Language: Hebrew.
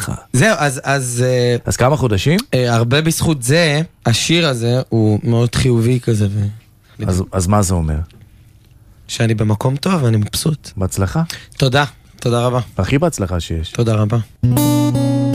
לך. זהו, אז כמה חודשים? הרבה בזכות זה, השיר הזה הוא מאוד חיובי כזה. אז מה זה אומר? שאני במקום טוב ואני מבסוט. בהצלחה. תודה, תודה רבה. הכי בהצלחה שיש. תודה רבה.